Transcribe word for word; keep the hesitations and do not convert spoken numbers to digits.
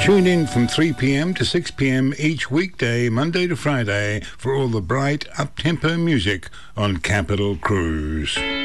Tune in from three p.m. to six p.m. each weekday, Monday to Friday, for all the bright, up-tempo music on Capital Cruise.